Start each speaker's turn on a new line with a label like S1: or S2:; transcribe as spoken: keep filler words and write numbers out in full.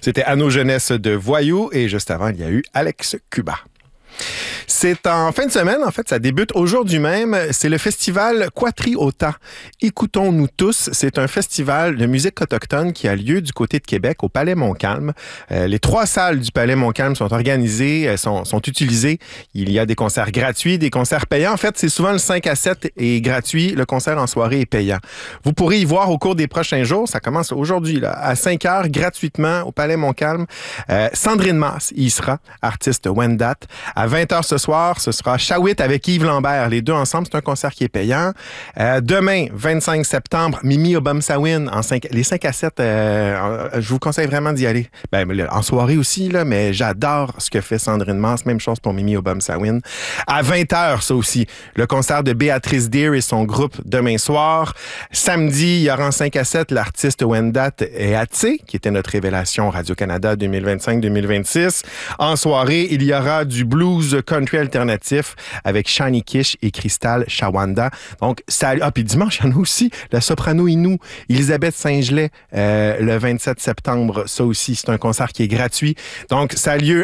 S1: C'était Anno Jeunesse de Voyou et juste avant, il y a eu Alex Cuba. C'est en fin de semaine, en fait, ça débute aujourd'hui même. C'est le festival Quatriota. Écoutons-nous tous. C'est un festival de musique autochtone qui a lieu du côté de Québec, au Palais Montcalm. Euh, les trois salles du Palais Montcalm sont organisées, sont, sont utilisées. Il y a des concerts gratuits, des concerts payants. En fait, c'est souvent le cinq à sept est gratuit. Le concert en soirée est payant. Vous pourrez y voir au cours des prochains jours. Ça commence aujourd'hui, là, à cinq heures, gratuitement, au Palais Montcalm. Euh, Sandrine Masse y sera, artiste Wendat. À vingt heures ce soir, ce sera Shawit avec Yves Lambert. Les deux ensemble, c'est un concert qui est payant. Euh, demain, vingt-cinq septembre, Mimi Obamsawin, en cinq, les cinq à sept, euh, je vous conseille vraiment d'y aller. Ben, en soirée aussi, là, mais j'adore ce que fait Sandrine Masse. Même chose pour Mimi Obamsawin. À vingt heures, ça aussi, le concert de Béatrice Deer et son groupe demain soir. Samedi, il y aura en cinq à sept l'artiste Wendat et Atse, qui était notre révélation Radio-Canada deux mille vingt-cinq deux mille vingt-six. En soirée, il y aura du blues country alternatif avec Shani Kish et Crystal Shawanda. Donc, ça, ah, puis dimanche, il y en a aussi la soprano Inou, Elisabeth Saint-Gelais, euh, le vingt-sept septembre. Ça aussi, c'est un concert qui est gratuit. Donc, ça a lieu